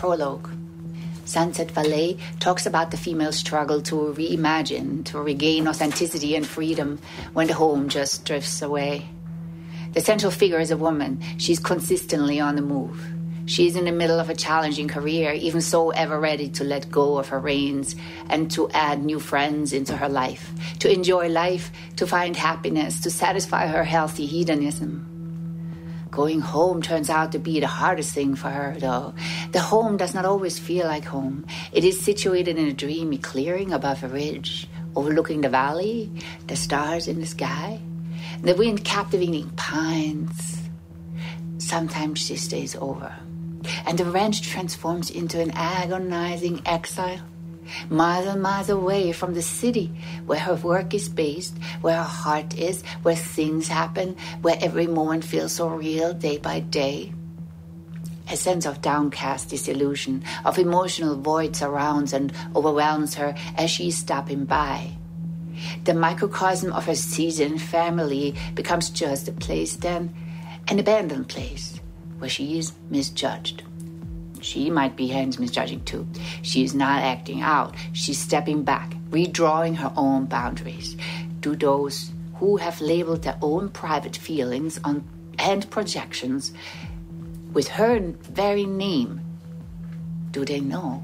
Prologue. Sunset Valley talks about the female struggle to reimagine, to regain authenticity and freedom when the home just drifts away. The central figure is a woman. She's consistently on the move. She's in the middle of a challenging career, even so ever ready to let go of her reins and to add new friends into her life, to enjoy life, to find happiness, to satisfy her healthy hedonism. Going home turns out to be the hardest thing for her, though. The home does not always feel like home. It is situated in a dreamy clearing above a ridge, overlooking the valley, the stars in the sky, the wind captivating pines. Sometimes she stays over, and the ranch transforms into an agonizing exile, miles and miles away from the city where her work is based, where her heart is, where things happen, where every moment feels so real day by day. A sense of downcast disillusion, of emotional void surrounds and overwhelms her as she is stopping by. The microcosm of her seasoned family becomes just a place then, an abandoned place where she is misjudged. She might be hence misjudging too. She is not acting out. She's stepping back, redrawing her own boundaries. Do those who have labeled their own private feelings and projections with her very name, do they know?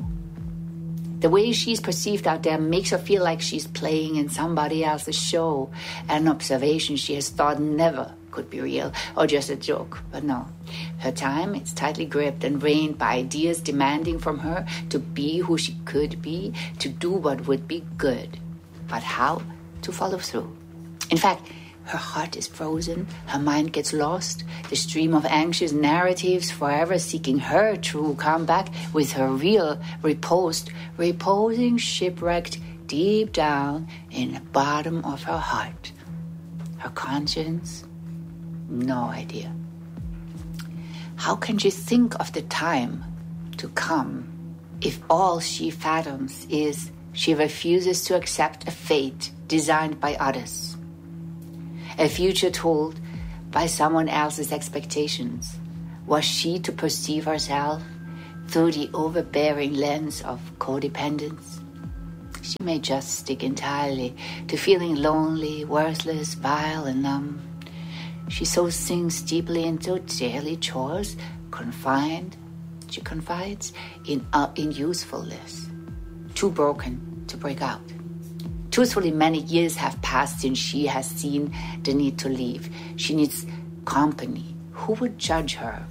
The way she's perceived out there makes her feel like she's playing in somebody else's show, an observation she has thought never could be real or just a joke. But no, her time is tightly gripped and reigned by ideas demanding from her to be who she could be, to do what would be good, but how to follow through. In fact, her heart is frozen, her mind gets lost, the stream of anxious narratives forever seeking her true comeback with her real reposing shipwrecked deep down in the bottom of her heart. Her conscience, no idea. How can she think of the time to come if all she fathoms is she refuses to accept a fate designed by others? A future told by someone else's expectations. Was she to perceive herself through the overbearing lens of codependence? She may just stick entirely to feeling lonely, worthless, vile, and numb. She so sinks deeply into daily chores, she confides in usefulness, too broken to break out. Truthfully, many years have passed since she has seen the need to leave. She needs company. Who would judge her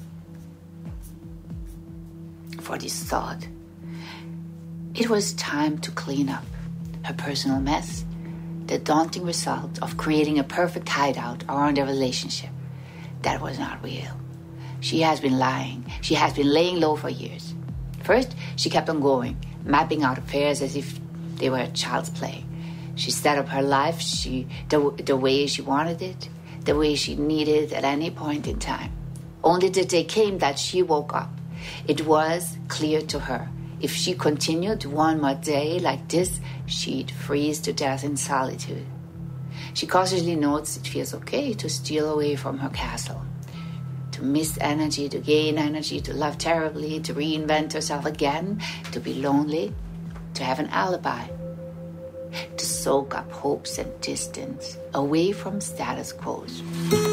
for this thought? It was time to clean up her personal mess, the daunting result of creating a perfect hideout around a relationship that was not real. She has been lying. She has been laying low for years. First, she kept on going, mapping out affairs as if they were child's play. She set up her life the way she wanted it, the way she needed at any point in time. Only the day came that she woke up. It was clear to her. If she continued one more day like this, she'd freeze to death in solitude. She cautiously notes it feels okay to steal away from her castle, to miss energy, to gain energy, to love terribly, to reinvent herself again, to be lonely, to have an alibi, to soak up hopes and distance away from status quos.